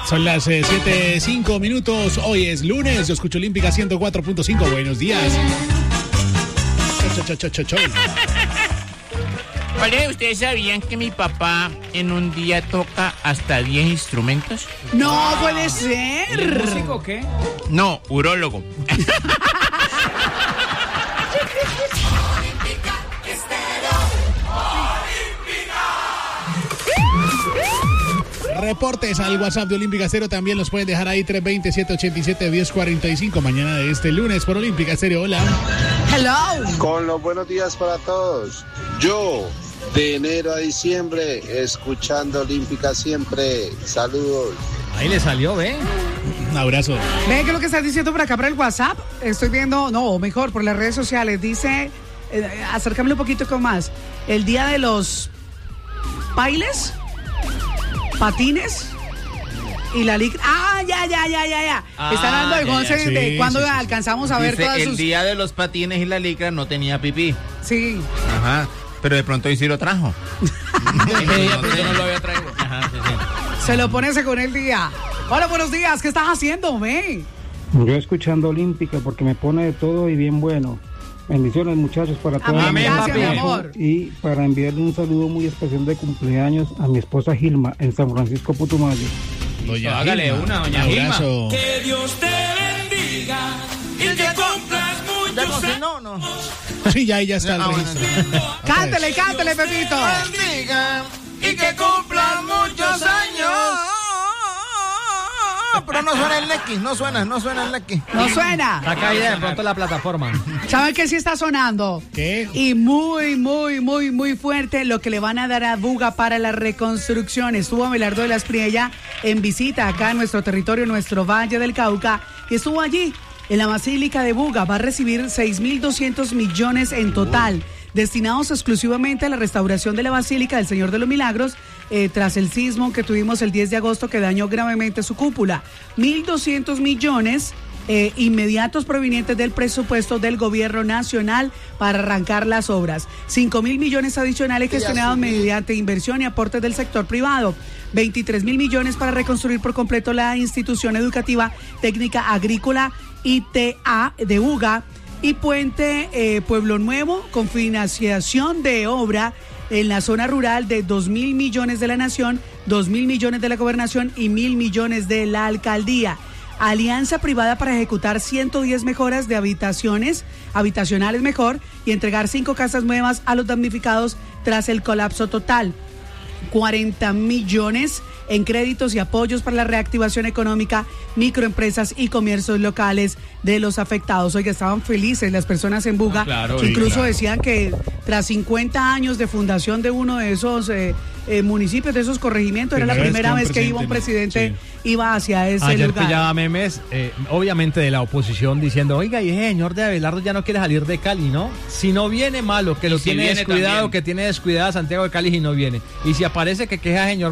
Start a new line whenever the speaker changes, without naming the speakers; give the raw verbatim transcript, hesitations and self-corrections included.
Son las eh, siete cinco minutos. Hoy es lunes. Yo escucho Olímpica ciento cuatro punto cinco. Buenos días. Cho, cho, cho, cho, cho.
Vale, ¿ustedes sabían que mi papá en un día toca hasta diez instrumentos?
No puede ser.
¿El músico o qué?
No, urólogo.
Reportes al WhatsApp de Olímpica Estéreo también los pueden dejar ahí tres dos cero, siete ocho siete, uno cero cuatro cinco. Mañana de este lunes por Olímpica Estéreo. Hola.
Hello.
Con los buenos días para todos. Yo, de enero a diciembre, escuchando Olímpica siempre. Saludos.
Ahí le salió, ¿ve?
Un abrazo.
¿Ve qué es lo que estás diciendo por acá por el WhatsApp? Estoy viendo, no, o mejor, por las redes sociales. Dice, eh, acércame un poquito con más. El día de los bailes, patines y la licra. Ah, ya, ya, ya, ya, ya.
Ah,
Están dando el
ya,
once
ya,
de
sí,
cuando
sí, sí,
alcanzamos a ver
Dice,
todas
el
sus...
día de los patines y la licra no tenía pipí.
Sí.
Ajá. Pero de pronto hoy sí lo trajo.
Ese día pues, yo no lo había traído.
Ajá, sí, sí.
Se lo pone según el día. Hola, buenos días. ¿Qué estás haciendo, ve?
Yo escuchando Olímpica porque me pone de todo y bien bueno. Bendiciones, muchachos, para todos.
Amén, gracias,
papi.
mi amor.
Y para enviarle un saludo muy especial de cumpleaños a mi esposa Gilma en San Francisco Putumayo.
Doña
Hágale
Gilma,
una, doña
un
Gilma.
abrazo.
Que Dios te bendiga y que cumplas muchos años.
No, no.
Sí, ya, ya está el
Ah, bueno,
registro.
Cántele, cántele, Pepito.
Bendiga y que cumplan muchos años. Pero no suena el Neki, no suena, no suena el Neki.
No suena.
Está caída de pronto la plataforma.
¿Saben qué sí está sonando?
¿Qué?
Y muy, muy, muy, muy fuerte lo que le van a dar a Buga para la reconstrucción. Estuvo Abelardo de la Espriella en visita acá en nuestro territorio, en nuestro Valle del Cauca, y estuvo allí en la Basílica de Buga. Va a recibir seis mil doscientos millones en total, destinados exclusivamente a la restauración de la Basílica del Señor de los Milagros, eh, tras el sismo que tuvimos el diez de agosto que dañó gravemente su cúpula. mil doscientos millones eh, inmediatos provenientes del presupuesto del gobierno nacional para arrancar las obras. cinco mil millones adicionales gestionados mediante inversión y aportes del sector privado. veintitrés mil millones para reconstruir por completo la institución educativa técnica agrícola I T A de Buga. Y Puente eh, Pueblo Nuevo, con financiación de obra en la zona rural de dos mil millones de la nación, dos mil millones de la gobernación y mil millones de la alcaldía. Alianza privada para ejecutar ciento diez mejoras de habitaciones, habitacionales mejor, y entregar cinco casas nuevas a los damnificados tras el colapso total. cuarenta millones en créditos y apoyos para la reactivación económica, microempresas y comercios locales de los afectados. Oiga, estaban felices las personas en Buga.
Ah, claro,
Incluso
sí, claro.
decían que tras cincuenta años de fundación de uno de esos eh, eh, municipios, de esos corregimientos, era la primera vez que iba un presidente, iba hacia ese
Ayer
lugar.
pillaba memes, eh, obviamente de la oposición, diciendo, oiga, y ese señor de Abelardo ya no quiere salir de Cali, ¿no? Si no viene, malo, que lo
si
tiene
viene
descuidado,
también.
que tiene descuidada Santiago de Cali y no viene. Y si aparece, que queja señor